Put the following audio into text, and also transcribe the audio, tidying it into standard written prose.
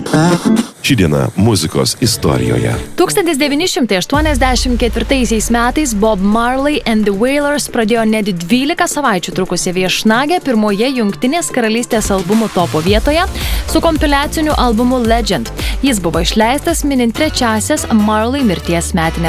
Ši diena muzikos istorijoje. 1984 metais Bob Marley and the Wailers pradėjo net 12 savaičių trukusią viešnagę pirmoje Jungtinės karalystės albumų topo vietoje su kompiliaciniu albumu Legend. Jis buvo išleistas minint trečiasias Marley mirties metines.